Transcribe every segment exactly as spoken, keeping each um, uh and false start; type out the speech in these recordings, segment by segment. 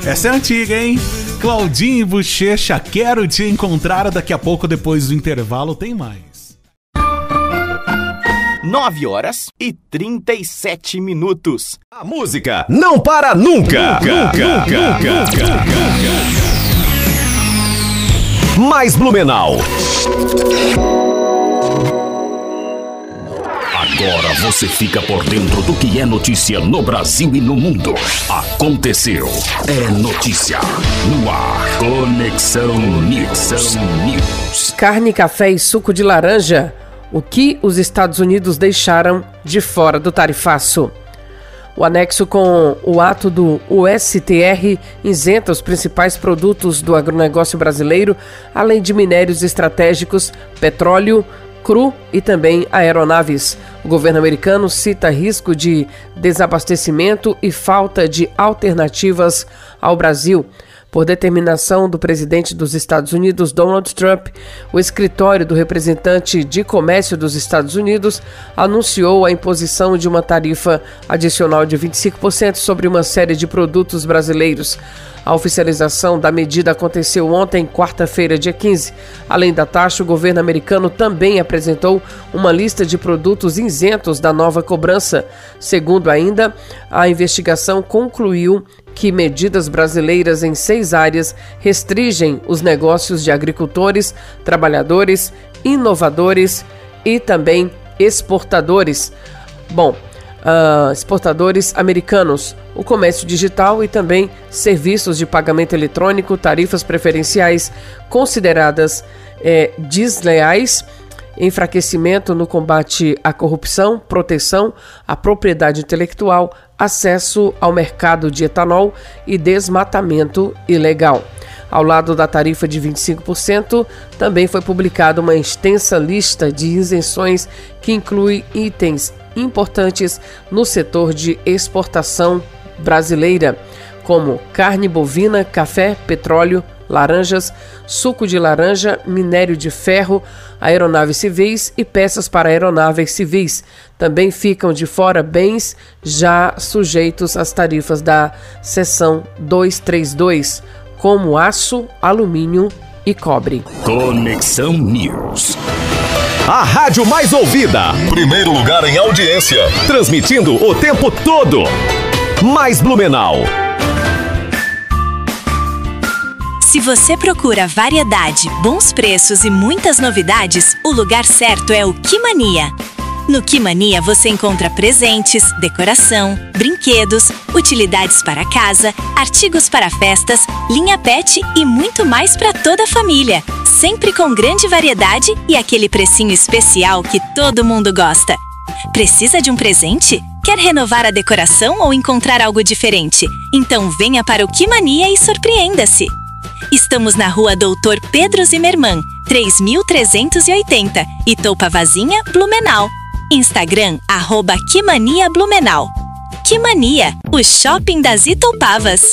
Essa é antiga, hein? Claudinho e Bochecha, quero te encontrar. Daqui a pouco, depois do intervalo, tem mais. nove horas e trinta e sete minutos. A música não para nunca. Nunca, nunca, nunca, nunca. Mais Blumenau. Agora você fica por dentro do que é notícia no Brasil e no mundo. Aconteceu. É notícia. No ar. Conexão News. News. Carne, café e suco de laranja. O que os Estados Unidos deixaram de fora do tarifaço? O anexo com o ato do U S T R isenta os principais produtos do agronegócio brasileiro, além de minérios estratégicos, petróleo cru e também aeronaves. O governo americano cita risco de desabastecimento e falta de alternativas ao Brasil. Por determinação do presidente dos Estados Unidos, Donald Trump, o escritório do representante de comércio dos Estados Unidos anunciou a imposição de uma tarifa adicional de vinte e cinco por cento sobre uma série de produtos brasileiros. A oficialização da medida aconteceu ontem, quarta-feira, dia quinze. Além da taxa, o governo americano também apresentou uma lista de produtos isentos da nova cobrança. Segundo ainda, a investigação concluiu que medidas brasileiras em seis áreas restringem os negócios de agricultores, trabalhadores, inovadores e também exportadores. Bom, uh, exportadores americanos, o comércio digital e também serviços de pagamento eletrônico, tarifas preferenciais consideradas eh, desleais, enfraquecimento no combate à corrupção, proteção à propriedade intelectual, acesso ao mercado de etanol e desmatamento ilegal. Ao lado da tarifa de vinte e cinco por cento, também foi publicada uma extensa lista de isenções que inclui itens importantes no setor de exportação brasileira, como carne bovina, café, petróleo, laranjas, suco de laranja, minério de ferro, aeronaves civis e peças para aeronaves civis. Também ficam de fora bens já sujeitos às tarifas da seção duzentos e trinta e dois, como aço, alumínio e cobre. Conexão News. A rádio mais ouvida. Primeiro lugar em audiência. Transmitindo o tempo todo. Mais Blumenau. Se você procura variedade, bons preços e muitas novidades, o lugar certo é o Quimania. No Quimania você encontra presentes, decoração, brinquedos, utilidades para casa, artigos para festas, linha pet e muito mais para toda a família. Sempre com grande variedade e aquele precinho especial que todo mundo gosta. Precisa de um presente? Quer renovar a decoração ou encontrar algo diferente? Então venha para o Quimania e surpreenda-se! Estamos na rua Doutor Pedro Zimmermann, três mil trezentos e oitenta, Itopavazinha, Blumenau. Instagram, arroba Quimania Blumenau. Quimania, o shopping das Itopavas.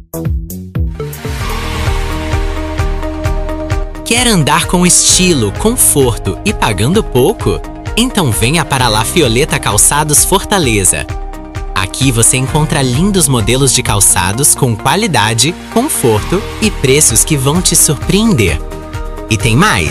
Quer andar com estilo, conforto e pagando pouco? Então venha para La Fioleta Calçados Fortaleza. Aqui você encontra lindos modelos de calçados com qualidade, conforto e preços que vão te surpreender. E tem mais!